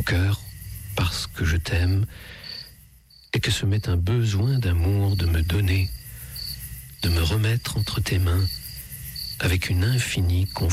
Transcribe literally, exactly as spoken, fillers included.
cœur parce que je t'aime et que ce m'est un besoin d'amour de me donner, de me remettre entre tes mains avec une infinie confiance.